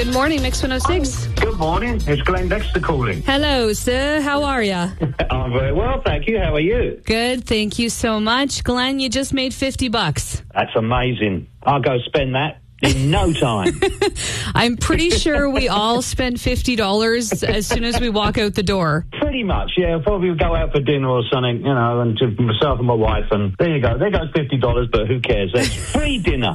Good morning, Mix 106. Good morning. It's Glenn Dexter calling. Hello, sir. How are you? I'm very well, thank you. How are you? Good. Thank you so much. Glenn, you just made $50. That's amazing. I'll go spend that in no time. I'm pretty sure we all spend $50 as soon as we walk out the door. Pretty much, yeah. I'll probably go out for dinner or something, you know, and to myself and my wife, and there you go. There goes $50, but who cares? That's free dinner.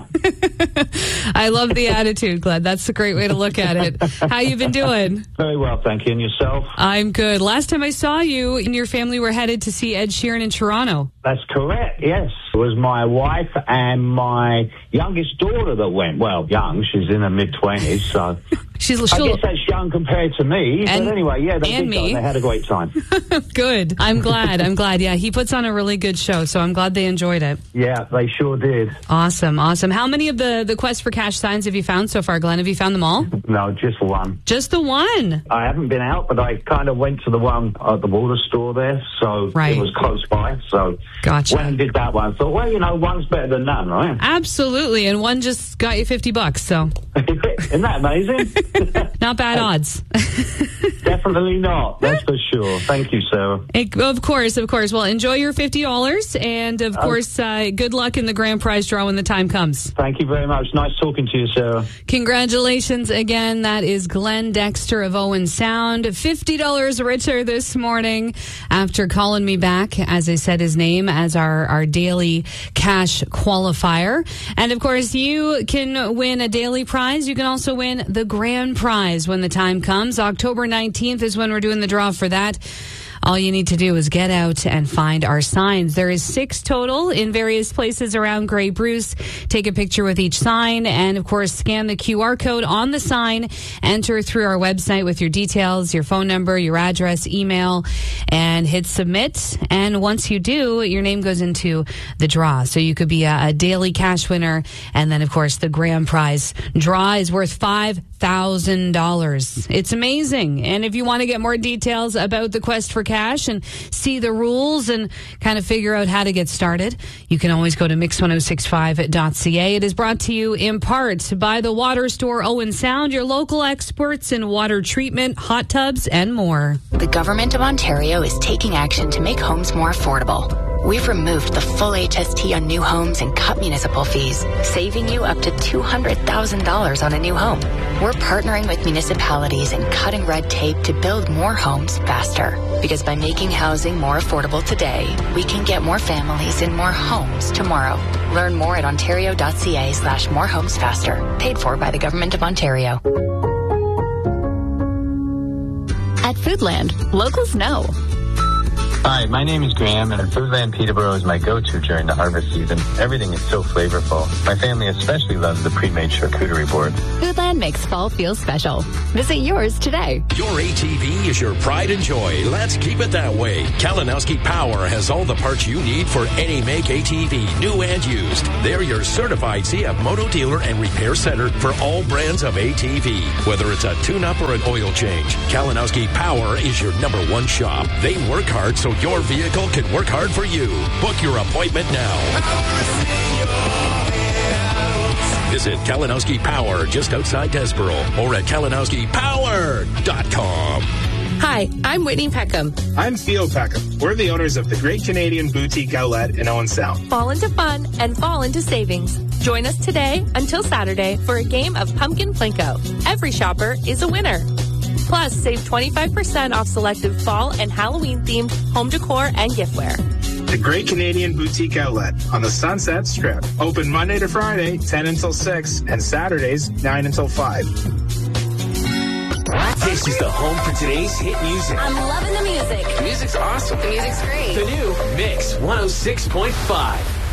I love the attitude, Glenn. That's a great way to look at it. How you been doing? Very well, thank you. And yourself? I'm good. Last time I saw you and your family were headed to see Ed Sheeran in Toronto. That's correct, yes. It was my wife and my youngest daughter that went. Well, young. She's in her mid-20s, so... I guess that's young compared to me. But anyway, yeah, they did go. They had a great time. Good. I'm glad. Yeah, he puts on a really good show, so I'm glad they enjoyed it. Yeah, they sure did. Awesome. How many of the Quest for Cash signs have you found so far, Glenn? Have you found them all? No, just one. Just the one? I haven't been out, but I kind of went to the one at the water store there, so it was close by. So gotcha. When I did that one, I thought, well, you know, one's better than none, right? Absolutely, and one just got you $50, so... Isn't that amazing? Not bad odds. Definitely not. That's for sure. Thank you, Sarah. Of course. Well, enjoy your $50, and of course, good luck in the grand prize draw when the time comes. Thank you very much. Nice talking to you, Sarah. Congratulations again. That is Glenn Dexter of Owen Sound. $50 richer this morning after calling me back, as I said his name, as our daily cash qualifier. And of course, you can win a daily prize. You can also win the grand prize when the time comes. October 19th is when we're doing the draw for that. All you need to do is get out and find our signs. There is 6 total in various places around Grey Bruce. Take a picture with each sign and, of course, scan the QR code on the sign. Enter through our website with your details, your phone number, your address, email, and hit submit. And once you do, your name goes into the draw. So you could be a daily cash winner. And then, of course, the grand prize draw is worth $5,000. It's amazing. And if you want to get more details about the Quest for Cash and see the rules and kind of figure out how to get started, you can always go to mix1065.ca. It is brought to you in part by the Water Store Owen Sound, your local experts in water treatment, hot tubs, and more. The Government of Ontario is taking action to make homes more affordable. We've removed the full HST on new homes and cut municipal fees, saving you up to $200,000 on a new home. We're partnering with municipalities and cutting red tape to build more homes faster. Because by making housing more affordable today, we can get more families in more homes tomorrow. Learn more at ontario.ca/morehomesfaster. Paid for by the Government of Ontario. At Foodland, locals know. Hi, my name is Graham, and Foodland Peterborough is my go-to during the harvest season. Everything is so flavorful. My family especially loves the pre-made charcuterie board. Foodland makes fall feel special. Visit yours today. Your ATV is your pride and joy. Let's keep it that way. Kalinowski Power has all the parts you need for any make ATV, new and used. They're your certified CF Moto dealer and repair center for all brands of ATV. Whether it's a tune-up or an oil change, Kalinowski Power is your #1 shop. They work hard so your vehicle can work hard for you. Book your appointment now. Visit Kalinowski Power just outside Desboro or at kalinowskipower.com. Hi, I'm Whitney Peckham. I'm Theo Peckham. We're the owners of the Great Canadian Boutique Outlet in Owen Sound. Fall into fun and fall into savings. Join us today until Saturday for a game of Pumpkin Plinko. Every shopper is a winner. Plus, save 25% off selective fall and Halloween-themed home decor and giftware. The Great Canadian Boutique Outlet on the Sunset Strip. Open Monday to Friday, 10 until 6, and Saturdays, 9 until 5. This is the home for today's hit music. I'm loving the music. The music's awesome. The music's great. The new Mix 106.5.